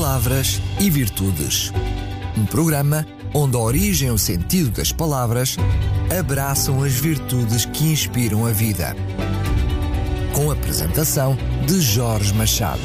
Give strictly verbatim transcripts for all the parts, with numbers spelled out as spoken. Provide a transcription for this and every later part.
Palavras e Virtudes. Um programa onde a origem e o sentido das palavras abraçam as virtudes que inspiram a vida. Com a apresentação de Jorge Machado.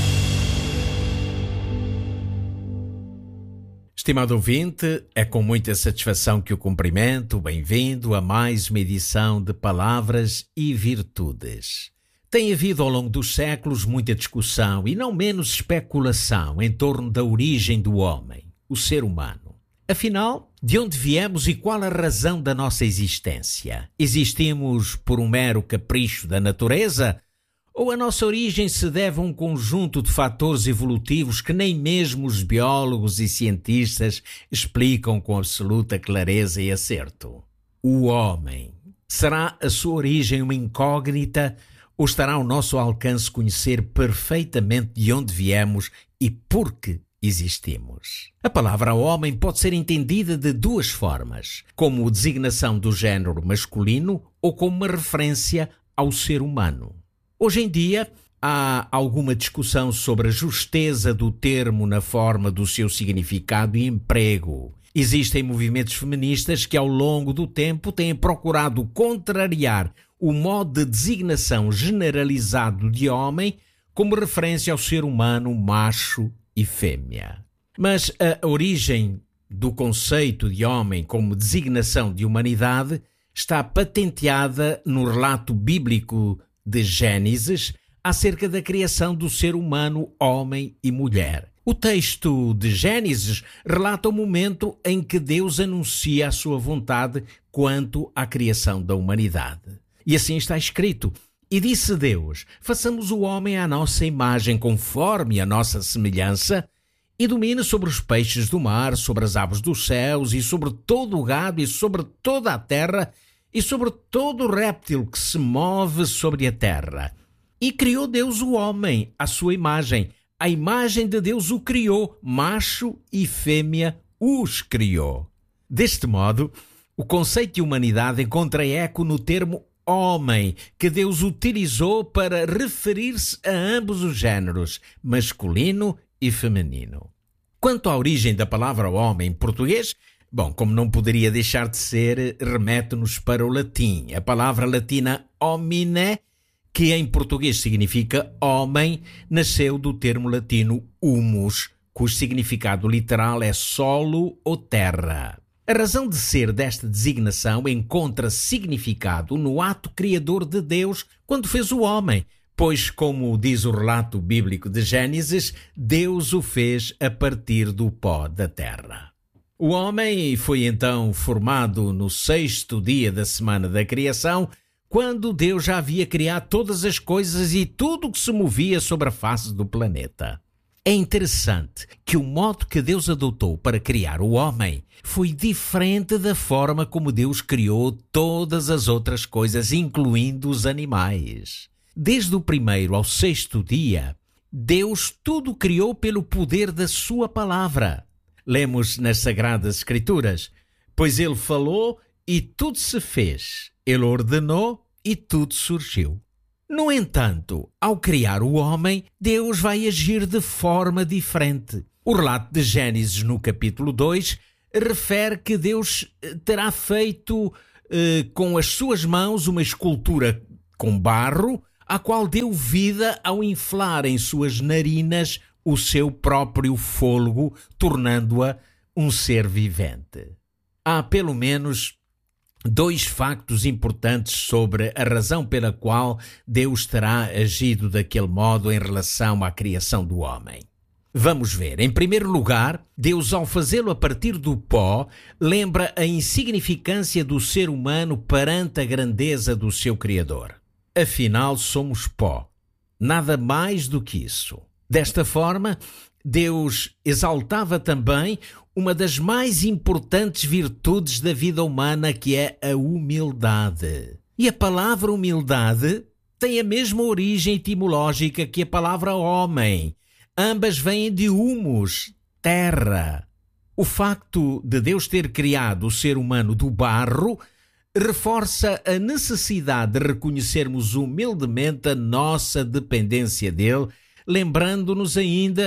Estimado ouvinte, é com muita satisfação que o cumprimento. Bem-vindo a mais uma edição de Palavras e Virtudes. Tem havido ao longo dos séculos muita discussão e não menos especulação em torno da origem do homem, o ser humano. Afinal, de onde viemos e qual a razão da nossa existência? Existimos por um mero capricho da natureza? Ou a nossa origem se deve a um conjunto de fatores evolutivos que nem mesmo os biólogos e cientistas explicam com absoluta clareza e acerto? O homem. Será a sua origem uma incógnita ou estará ao nosso alcance conhecer perfeitamente de onde viemos e por que existimos? A palavra homem pode ser entendida de duas formas, como designação do género masculino ou como uma referência ao ser humano. Hoje em dia, há alguma discussão sobre a justeza do termo na forma do seu significado e emprego. Existem movimentos feministas que, ao longo do tempo, têm procurado contrariar o modo de designação generalizado de homem como referência ao ser humano macho e fêmea. Mas a origem do conceito de homem como designação de humanidade está patenteada no relato bíblico de Gênesis acerca da criação do ser humano, homem e mulher. O texto de Gênesis relata o momento em que Deus anuncia a sua vontade quanto à criação da humanidade. E assim está escrito: E disse Deus, façamos o homem à nossa imagem, conforme a nossa semelhança, e domine sobre os peixes do mar, sobre as aves dos céus, e sobre todo o gado, e sobre toda a terra, e sobre todo o réptil que se move sobre a terra. E criou Deus o homem, à sua imagem. A imagem de Deus o criou, macho e fêmea os criou. Deste modo, o conceito de humanidade encontra eco no termo homem, que Deus utilizou para referir-se a ambos os géneros, masculino e feminino. Quanto à origem da palavra homem em português, bom, como não poderia deixar de ser, remete-nos para o latim. A palavra latina homine, que em português significa homem, nasceu do termo latino humus, cujo significado literal é solo ou terra. A razão de ser desta designação encontra significado no ato criador de Deus quando fez o homem, pois, como diz o relato bíblico de Gênesis, Deus o fez a partir do pó da terra. O homem foi então formado no sexto dia da semana da criação, quando Deus já havia criado todas as coisas e tudo o que se movia sobre a face do planeta. É interessante que o modo que Deus adotou para criar o homem foi diferente da forma como Deus criou todas as outras coisas, incluindo os animais. Desde o primeiro ao sexto dia, Deus tudo criou pelo poder da sua palavra. Lemos nas Sagradas Escrituras: Pois ele falou e tudo se fez. Ele ordenou e tudo surgiu. No entanto, ao criar o homem, Deus vai agir de forma diferente. O relato de Gênesis, no capítulo dois, refere que Deus terá feito eh, com as suas mãos uma escultura com barro, a qual deu vida ao inflar em suas narinas o seu próprio fôlego, tornando-a um ser vivente. Há pelo menos dois factos importantes sobre a razão pela qual Deus terá agido daquele modo em relação à criação do homem. Vamos ver. Em primeiro lugar, Deus, ao fazê-lo a partir do pó, lembra a insignificância do ser humano perante a grandeza do seu Criador. Afinal, somos pó. Nada mais do que isso. Desta forma, Deus exaltava também uma das mais importantes virtudes da vida humana, que é a humildade. E a palavra humildade tem a mesma origem etimológica que a palavra homem. Ambas vêm de humus, terra. O facto de Deus ter criado o ser humano do barro reforça a necessidade de reconhecermos humildemente a nossa dependência dele, lembrando-nos ainda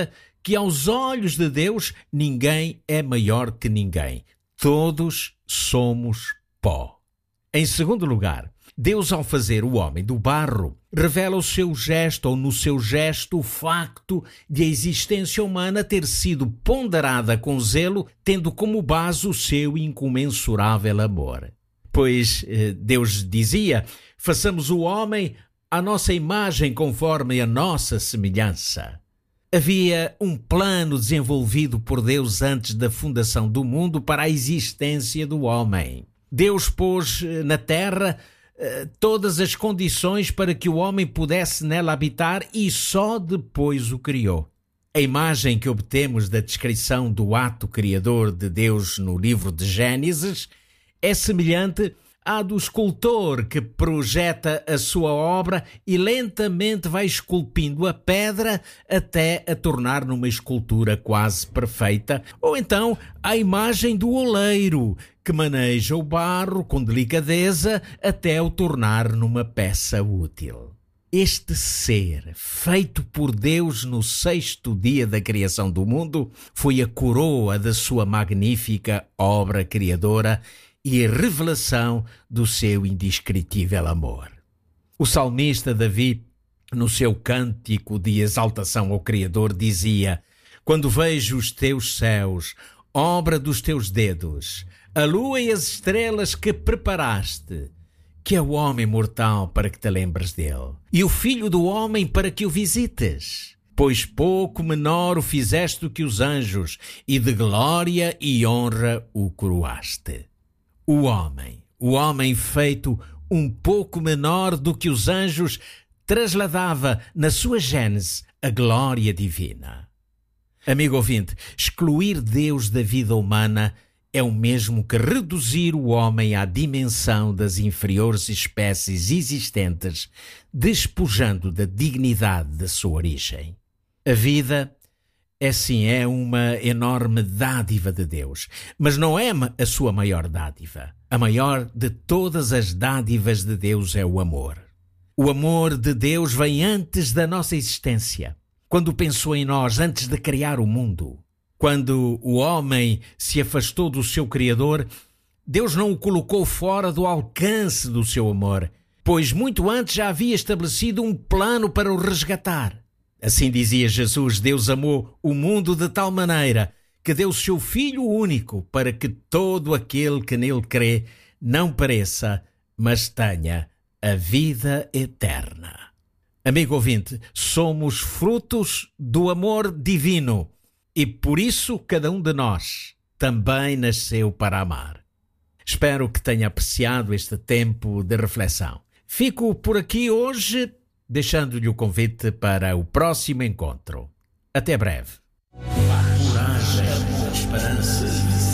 que aos olhos de Deus ninguém é maior que ninguém. Todos somos pó. Em segundo lugar, Deus, ao fazer o homem do barro, revela o seu gesto, ou no seu gesto, o facto de a existência humana ter sido ponderada com zelo, tendo como base o seu incomensurável amor. Pois Deus dizia: façamos o homem à nossa imagem, conforme a nossa semelhança. Havia um plano desenvolvido por Deus antes da fundação do mundo para a existência do homem. Deus pôs na terra uh, todas as condições para que o homem pudesse nela habitar e só depois o criou. A imagem que obtemos da descrição do ato criador de Deus no livro de Gênesis é semelhante à do escultor que projeta a sua obra e lentamente vai esculpindo a pedra até a tornar numa escultura quase perfeita, ou então à imagem do oleiro que maneja o barro com delicadeza até o tornar numa peça útil. Este ser, feito por Deus no sexto dia da criação do mundo, foi a coroa da sua magnífica obra criadora e a revelação do seu indescritível amor. O salmista Davi, no seu cântico de exaltação ao Criador, dizia: quando vejo os teus céus, obra dos teus dedos, a lua e as estrelas que preparaste, que é o homem mortal para que te lembres dele, e o filho do homem para que o visites? Pois pouco menor o fizeste do que os anjos, e de glória e honra o coroaste. O homem, o homem feito um pouco menor do que os anjos, trasladava na sua gênese a glória divina. Amigo ouvinte, excluir Deus da vida humana é o mesmo que reduzir o homem à dimensão das inferiores espécies existentes, despojando da dignidade da sua origem. A vida é sim, é uma enorme dádiva de Deus, mas não é a sua maior dádiva. A maior de todas as dádivas de Deus é o amor. O amor de Deus vem antes da nossa existência, quando pensou em nós antes de criar o mundo. Quando o homem se afastou do seu Criador, Deus não o colocou fora do alcance do seu amor, pois muito antes já havia estabelecido um plano para o resgatar. Assim dizia Jesus: Deus amou o mundo de tal maneira que deu o seu Filho único para que todo aquele que nele crê não pereça, mas tenha a vida eterna. Amigo ouvinte, somos frutos do amor divino e por isso cada um de nós também nasceu para amar. Espero que tenha apreciado este tempo de reflexão. Fico por aqui hoje, deixando-lhe o convite para o próximo encontro. Até breve. Coragem, esperança,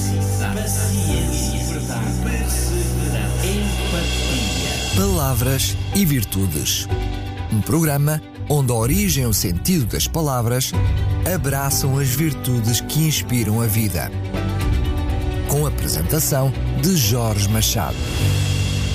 paciência, perseverança, empatia. Palavras e Virtudes. Um programa onde a origem e o sentido das palavras abraçam as virtudes que inspiram a vida. Com a apresentação de Jorge Machado.